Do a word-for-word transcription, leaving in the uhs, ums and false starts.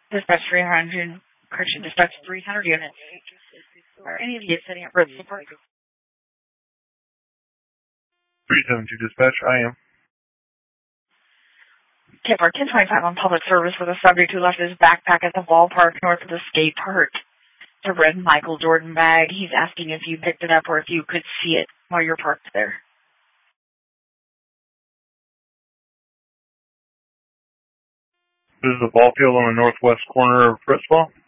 Dispatch three hundred, correction, dispatch three hundred units. Are any of you setting up road support? three seventy-two dispatch, I am. Okay, for ten twenty-five on public service with a subject who left his backpack at the ballpark north of the skate park. It's a red Michael Jordan bag. He's asking if you picked it up or if you could see it while you're parked there. This is the ball field on the northwest corner of Fritzville.